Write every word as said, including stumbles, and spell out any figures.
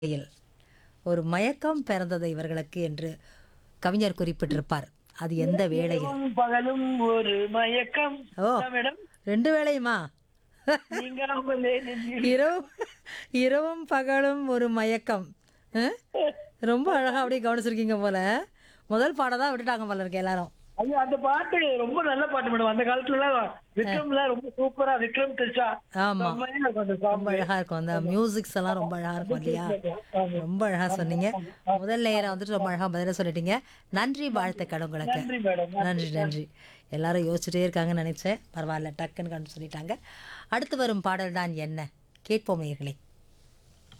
யில் ஒரு மயக்கம் பிறந்தது இவர்களுக்கு என்று கவிஞர் குறிப்பிட்டிருப்பார். அது எந்த வேளையில்? இரவும் பகலும் ஒரு மயக்கம். ஓ! என்ன மேடம்? ரெண்டு வேளையுமா? நீங்காமலே நெஞ்சில். இரவும் இரவும் பகலும் ஒரு மயக்கம். அ? ரொம்ப அழகா அப்படியே கவனிச்சிருக்கீங்க போல. முதல் பாட தான் விட்டுட்டாங்க போல இருக்கு எல்லாரும். ஐயோ, அந்த பாட்டு ரொம்ப நல்ல பாட்டு மேடம். அந்த காலத்துல எல்லாம் விக்ரம்ல ரொம்ப சூப்பரா விக்ரம் த்ரிஷா ஆமா. செம்மையா இருக்கும் அந்த ரொம்ப song. அழகா இருக்கும். அந்த மியூசிக்ஸ் எல்லாம் ரொம்ப அழகா இருக்கும் இல்லையா? ஆமா. ரொம்ப அழகா சொன்னீங்க. முதல் நேயரை வந்துட்டு ரொம்ப அழகா பதில சொல்லிட்டீங்க. நன்றி, வாழ்த்துக்கள் உங்களுக்கு. நன்றி மேடம். நன்றி நன்றி. எல்லாரும் யோசிச்சுட்டே இருக்காங்கன்னு நினைச்சேன். பரவாயில்ல, டக்குன்னு கண்டு சொல்லிட்டாங்க. அடுத்து வரும் பாடல் தான் என்ன? கேட்போம் நேயர்களே.